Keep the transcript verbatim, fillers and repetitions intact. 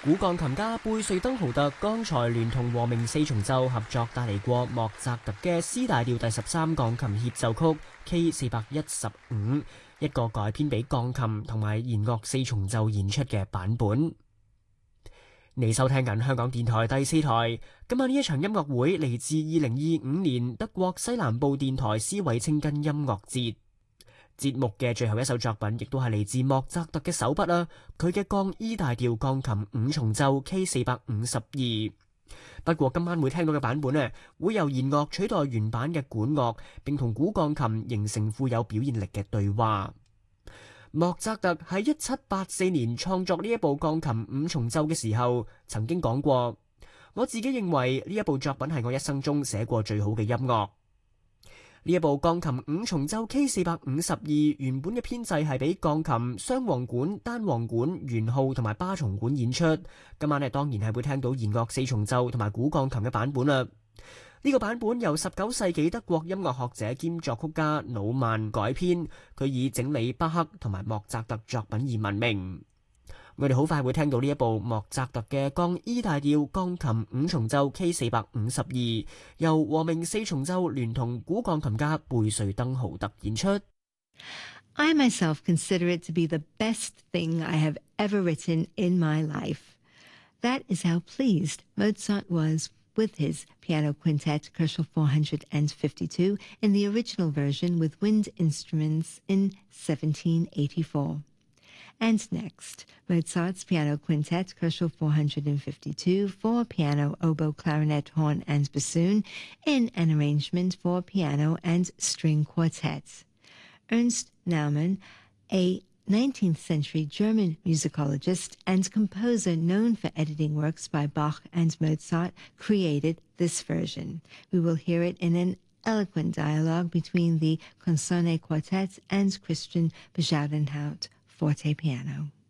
古鋼琴家貝瑞登豪特剛才聯同和鳴四重奏合作帶嚟過莫扎特嘅 C 大調第十三鋼琴協奏曲 K 四百一十五，一個改編俾鋼琴同埋弦樂四重奏演出嘅版本。你收聽緊香港電台第四台，今晚呢一場音樂會嚟自二零二五年德國西南部電台斯韋清根音樂節。節目嘅最後一首作品亦都係嚟自莫扎特嘅手筆啦，佢嘅降 E 大調鋼琴五重奏 K 四百五十二。不過今晚會聽到嘅版本呢，會由弦樂取代原版嘅管樂，並同古鋼琴形成富有表現力嘅對話。莫扎特喺一七八四年創作呢一部鋼琴五重奏嘅時候，曾經講過：我自己認為呢一部作品係我一生中寫過最好嘅音樂。呢一部鋼琴五重奏 K 四百五十二原本嘅編制係俾鋼琴、雙簧管、單簧管、圓號同埋巴松管演出。今晚呢當然係會聽到弦樂四重奏同埋古鋼琴嘅版本啦。呢個版本由十九世紀德國音樂學者兼作曲家魯曼改編，佢以整理巴赫同埋莫扎特作品而聞名。我哋好快會聽到呢一部莫扎特嘅降 E 大調鋼琴五重奏 K 四百五十二，由和鳴四重奏聯同古鋼琴家貝瑞登豪特演出。 I myself consider it to be the best thing I have ever written in my life. That is how pleased Mozart was with his piano quintet Koszul four hundred fifty-two in the original version with wind instruments in seventeen eighty-four. And next, Mozart's Piano Quintet, Koszul four hundred fifty-two, for piano, oboe, clarinet, horn, and bassoon, in an arrangement for piano and string quartet. Ernst Naumann, a nineteenth century German musicologist and composer known for editing works by Bach and Mozart, created this version. We will hear it in an eloquent dialogue between the Consonne Quartet and Christian Bezuidenhout forte piano.